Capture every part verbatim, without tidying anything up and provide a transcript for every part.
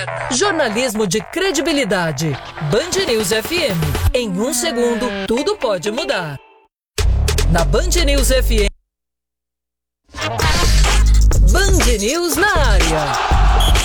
Jornalismo de credibilidade. Band News F M. Em um segundo, tudo pode mudar. Na Band News F M. Band News na área.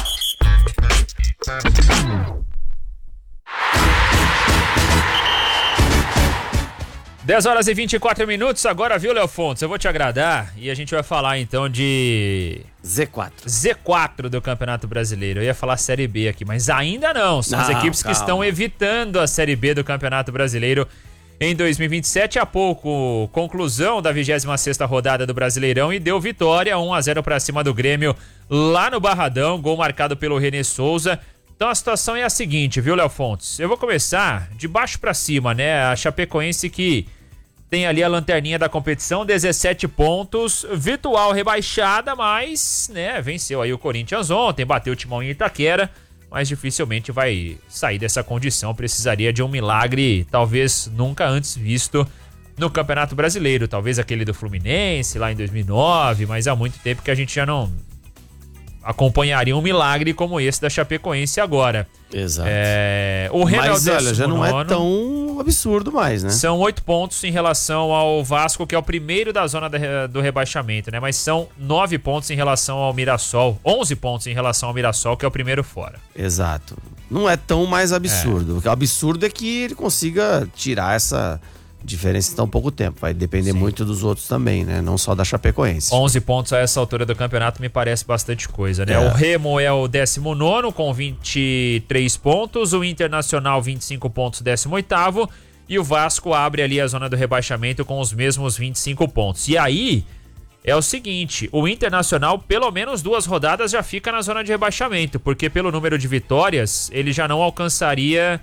dez horas e vinte e quatro minutos, agora, viu, Léo Fontes? Eu vou te agradar e a gente vai falar então de... Z quatro. Z quatro do Campeonato Brasileiro. Eu ia falar Série B aqui, mas ainda não. São não, as equipes calma. que estão evitando a Série B do Campeonato Brasileiro em dois mil e vinte e sete. Há pouco, conclusão da vigésima sexta rodada do Brasileirão e deu vitória, um a zero para cima do Grêmio lá no Barradão, gol marcado pelo René Souza. Então a situação é a seguinte, viu, Léo Fontes? Eu vou começar de baixo pra cima, né? A Chapecoense que tem ali a lanterninha da competição, dezessete pontos, virtual rebaixada, mas, né, venceu aí o Corinthians ontem, bateu o Timão em Itaquera, mas dificilmente vai sair dessa condição. Precisaria de um milagre, talvez nunca antes visto no Campeonato Brasileiro. Talvez aquele do Fluminense lá em dois mil e nove, mas há muito tempo que a gente já não acompanharia um milagre como esse da Chapecoense agora. Exato. É, o Remo Mas é o olha, já não é nono. tão absurdo mais, né? São oito pontos em relação ao Vasco, que é o primeiro da zona do rebaixamento, né? Mas são nove pontos em relação ao Mirassol, onze pontos em relação ao Mirassol, que é o primeiro fora. Exato. Não é tão mais absurdo. É. O absurdo é que ele consiga tirar essa diferença em tão pouco tempo. Vai depender Sim. muito dos outros também, né? Não só da Chapecoense. onze pontos a essa altura do campeonato me parece bastante coisa, né? É. O Remo é o décimo nono com vinte e três pontos, o Internacional vinte e cinco pontos, décimo oitavo, e o Vasco abre ali a zona do rebaixamento com os mesmos vinte e cinco pontos. E aí é o seguinte, o Internacional pelo menos duas rodadas já fica na zona de rebaixamento, porque pelo número de vitórias ele já não alcançaria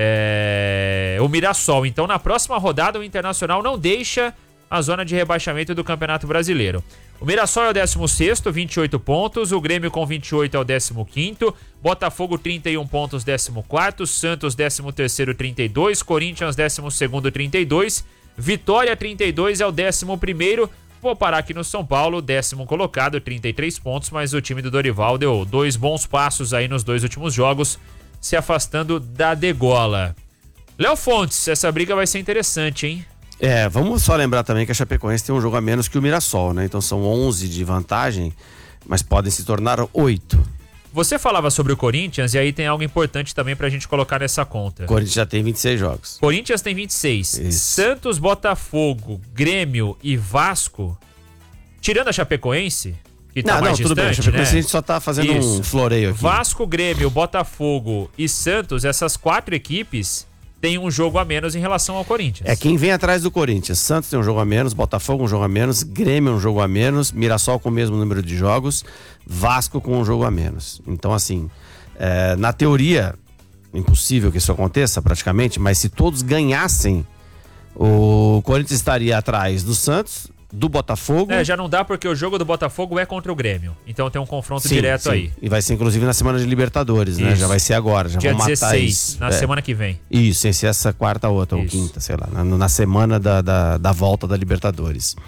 É, o Mirassol. Então na próxima rodada o Internacional não deixa a zona de rebaixamento do Campeonato Brasileiro. O Mirassol é o décimo sexto, vinte e oito pontos, o Grêmio com vinte e oito é o décimo quinto, Botafogo trinta e um pontos, décimo quarto, Santos décimo terceiro, trinta e dois, Corinthians décimo segundo, trinta e dois, Vitória trinta e dois é o décimo primeiro. Vou parar aqui no São Paulo, décimo colocado, trinta e três pontos, mas o time do Dorival deu dois bons passos aí nos dois últimos jogos, se afastando da degola. Léo Fontes, essa briga vai ser interessante, hein? É, vamos só lembrar também que a Chapecoense tem um jogo a menos que o Mirassol, né? Então são onze de vantagem, mas podem se tornar oito. Você falava sobre o Corinthians e aí tem algo importante também pra gente colocar nessa conta. O Corinthians já tem vinte e seis jogos. Corinthians tem vinte e seis. Isso. Santos, Botafogo, Grêmio e Vasco, tirando a Chapecoense, que tá não, mais não, tudo distante, bem. A Chapecoense né? a gente só tá fazendo Isso. um floreio aqui. Vasco, Grêmio, Botafogo e Santos, essas quatro equipes têm um jogo a menos em relação ao Corinthians. É quem vem atrás do Corinthians. Santos tem um jogo a menos, Botafogo um jogo a menos, Grêmio um jogo a menos, Mirassol com o mesmo número de jogos, Vasco com um jogo a menos. Então, assim, é, na teoria, impossível que isso aconteça praticamente, mas se todos ganhassem, o Corinthians estaria atrás do Santos, do Botafogo. É, já não dá porque o jogo do Botafogo é contra o Grêmio. Então tem um confronto sim, direto sim. aí. E vai ser inclusive na semana de Libertadores, né? Isso. Já vai ser agora, já Dia vão matar dezesseis, isso. na é. semana que vem. Isso, sem ser essa quarta outra, Isso. ou quinta, sei lá, na, na semana da, da, da volta da Libertadores.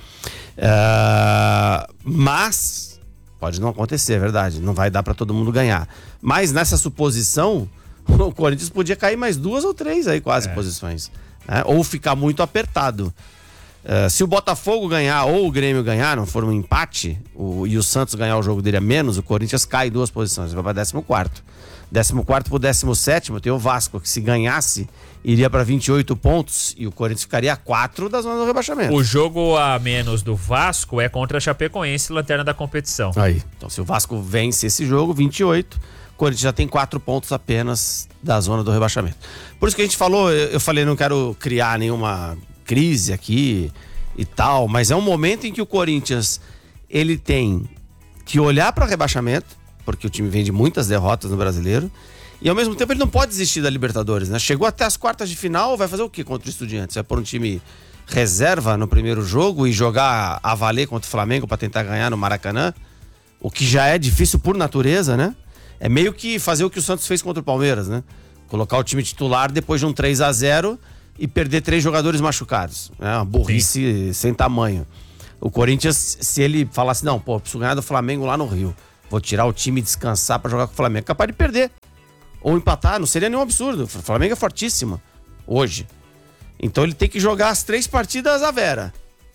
Uh, mas pode não acontecer, é verdade. Não vai dar pra todo mundo ganhar. Mas nessa suposição, o Corinthians podia cair mais duas ou três aí, quase, É. posições. Né? Ou ficar muito apertado. Uh, se o Botafogo ganhar ou o Grêmio ganhar, não for um empate, o, e o Santos ganhar o jogo dele a menos, o Corinthians cai duas posições, vai para décimo quarto. décimo quarto pro décimo sétimo tem o Vasco, que se ganhasse, iria para vinte e oito pontos e o Corinthians ficaria a quatro da zona do rebaixamento. O jogo a menos do Vasco é contra a Chapecoense, lanterna da competição. Aí, então se o Vasco vence esse jogo, vinte e oito, o Corinthians já tem quatro pontos apenas da zona do rebaixamento. Por isso que a gente falou, eu, eu falei, não quero criar nenhuma crise aqui e tal, mas é um momento em que o Corinthians ele tem que olhar para o rebaixamento, porque o time vem de muitas derrotas no Brasileiro, e ao mesmo tempo ele não pode desistir da Libertadores, né? Chegou até as quartas de final, vai fazer o que contra o Estudiantes? Vai pôr um time reserva no primeiro jogo e jogar a valer contra o Flamengo para tentar ganhar no Maracanã, o que já é difícil por natureza, né? É meio que fazer o que o Santos fez contra o Palmeiras, né? Colocar o time titular depois de um três a zero e perder três jogadores machucados. É uma burrice Sim. sem tamanho. O Corinthians, se ele falasse, não, pô, preciso ganhar do Flamengo lá no Rio, vou tirar o time e descansar pra jogar com o Flamengo, é capaz de perder. ou empatar, não seria nenhum absurdo. O Flamengo é fortíssimo hoje. Então ele tem que jogar as três partidas à vera.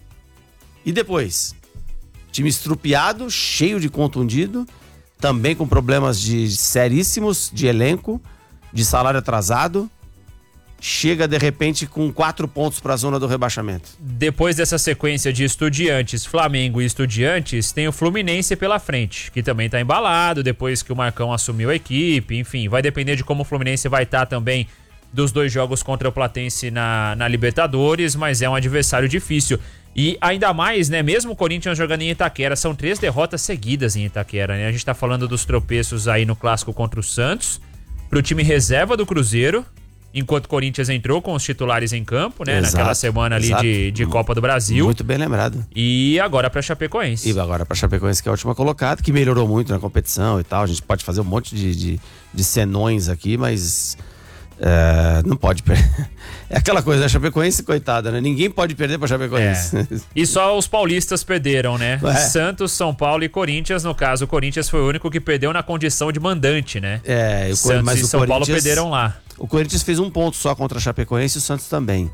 E depois? Time estrupiado, cheio de contundido, também com problemas de seríssimos de elenco, de salário atrasado. Chega de repente com quatro pontos para a zona do rebaixamento. Depois dessa sequência de Estudiantes, Flamengo e Estudiantes, tem o Fluminense pela frente, que também tá embalado depois que o Marcão assumiu a equipe. Enfim, vai depender de como o Fluminense vai estar também dos dois jogos contra o Platense na, na Libertadores, mas é um adversário difícil. E ainda mais, né, mesmo o Corinthians jogando em Itaquera, são três derrotas seguidas em Itaquera, né? A gente tá falando dos tropeços aí no clássico contra o Santos, pro time reserva do Cruzeiro, enquanto o Corinthians entrou com os titulares em campo, né? Exato, naquela semana ali de, de Copa do Brasil. Muito bem lembrado. E agora pra Chapecoense. E agora pra Chapecoense, que é a última colocada, que melhorou muito na competição e tal. A gente pode fazer um monte de, de, de senões aqui, mas é, não pode perder. É aquela coisa, a Chapecoense, coitada, né? Ninguém pode perder pra Chapecoense. É. E só os paulistas perderam, né? É. Santos, São Paulo e Corinthians. No caso, o Corinthians foi o único que perdeu na condição de mandante, né? É, o Santos mas e o São Paulo Corinthians- perderam lá. O Corinthians fez um ponto só contra a Chapecoense e o Santos também.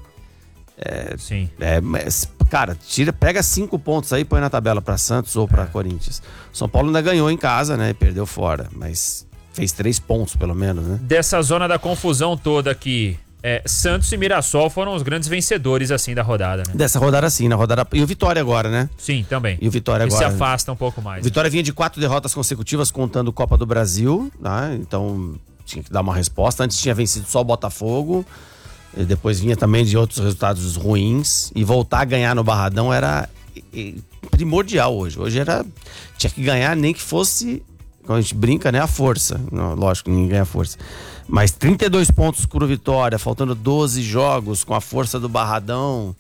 Sim. É, mas, cara, tira, pega cinco pontos aí e põe na tabela pra Santos ou pra Corinthians. São Paulo ainda ganhou em casa, né? Perdeu fora, mas fez três pontos pelo menos, né? Dessa zona da confusão toda aqui, é, Santos e Mirassol foram os grandes vencedores, assim, da rodada, né? Dessa rodada sim, na rodada... E o Vitória agora, né? Sim, também. E o Vitória Que agora... se afasta um pouco mais. O Vitória vinha de quatro derrotas consecutivas contando Copa do Brasil, né? Então tinha que dar uma resposta. Antes tinha vencido só o Botafogo, e depois vinha também de outros resultados ruins, e voltar a ganhar no Barradão era e, primordial hoje. Hoje era tinha que ganhar, nem que fosse, quando a gente brinca, né, a força. Não, lógico, ninguém ganha a força. Mas trinta e dois pontos pro Vitória, faltando doze jogos, com a força do Barradão,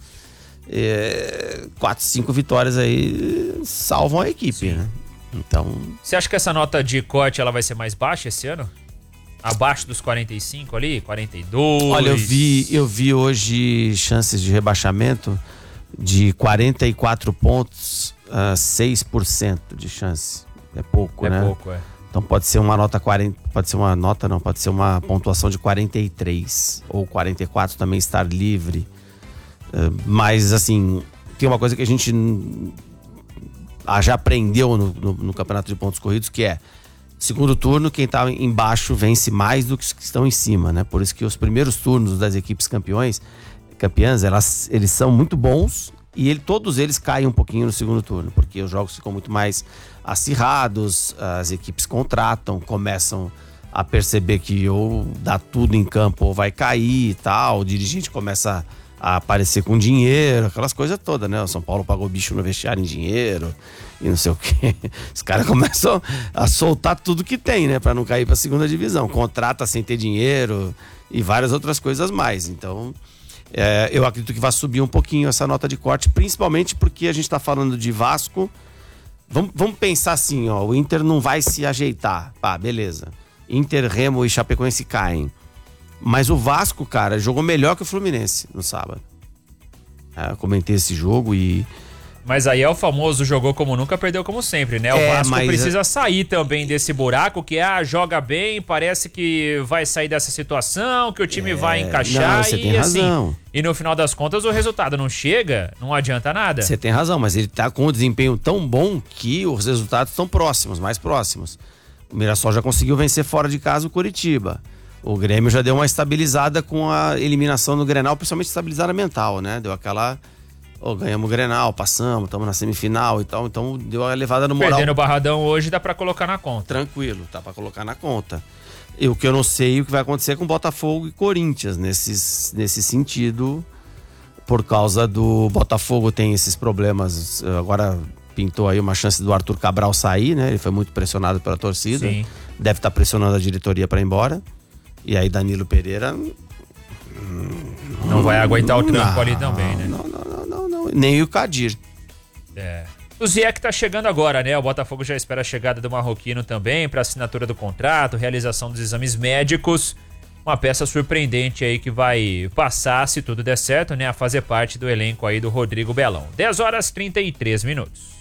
é, quatro, cinco vitórias aí salvam a equipe, Sim. né? Então, Você acha que essa nota de corte ela vai ser mais baixa esse ano? Abaixo dos quarenta e cinco ali? quarenta e dois? olha, eu vi, eu vi hoje chances de rebaixamento de quarenta e quatro pontos, a seis por cento de chance. É pouco, É né? pouco, é. Então pode ser uma nota quarenta, pode ser uma nota não, pode ser uma pontuação de quarenta e três ou quarenta e quatro também estar livre. Uh, mas assim, tem uma coisa que a gente hum, ah, já aprendeu no, no, no campeonato de pontos corridos, que é segundo turno, quem tá embaixo vence mais do que os que estão em cima, né? Por isso que os primeiros turnos das equipes campeões, campeãs, elas, eles são muito bons e ele, todos eles caem um pouquinho no segundo turno, porque os jogos ficam muito mais acirrados, as equipes contratam, começam a perceber que ou dá tudo em campo ou vai cair e tal, o dirigente começa a aparecer com dinheiro, aquelas coisas todas, né? O São Paulo pagou bicho no vestiário em dinheiro e não sei o quê. Os caras começam a soltar tudo que tem, né? Pra não cair pra segunda divisão. Contrata sem ter dinheiro e várias outras coisas mais. Então, é, eu acredito que vai subir um pouquinho essa nota de corte, principalmente porque a gente tá falando de Vasco. Vamos, vamos pensar assim, ó, o Inter não vai se ajeitar. Pá, beleza. Inter, Remo e Chapecoense caem. Mas o Vasco, cara, jogou melhor que o Fluminense no sábado. É, eu comentei esse jogo e... Mas aí é o famoso jogou como nunca, perdeu como sempre, né? O É, Vasco mas- precisa sair também desse buraco, que ah, joga bem, parece que vai sair dessa situação, que o time vai encaixar não, você e tem assim. razão. E no final das contas o resultado não chega, não adianta nada. Você tem razão, mas ele tá com um desempenho tão bom que os resultados estão próximos, mais próximos. O Mirassol já conseguiu vencer fora de casa o Coritiba. O Grêmio já deu uma estabilizada com a eliminação no Grenal, principalmente estabilizada mental, né? Deu aquela... Oh, ganhamos o Grenal, passamos, estamos na semifinal e tal. Então deu uma elevada no moral. Perdendo o Barradão hoje dá pra colocar na conta. Tranquilo, tá pra colocar na conta. E o que eu não sei o que vai acontecer com Botafogo e Corinthians nesses, nesse sentido, por causa do Botafogo tem esses problemas. Agora pintou aí uma chance do Arthur Cabral sair, né? Ele foi muito pressionado pela torcida. Sim. Deve estar pressionando a diretoria pra ir embora. E aí Danilo Pereira Não vai aguentar o trampo não, ali também, né? Não, não, não, não, não. Nem o Kadir. É. O Ziyech tá chegando agora, né? O Botafogo já espera a chegada do marroquino também para assinatura do contrato, realização dos exames médicos. Uma peça surpreendente aí que vai passar, se tudo der certo, né? A fazer parte do elenco aí do Rodrigo Belão. dez horas e trinta e três minutos.